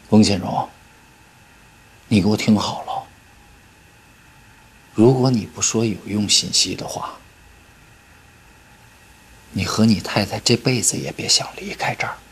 冯显荣，你给我听好了，如果你不说有用信息的话，你和你太太这辈子也别想离开这儿。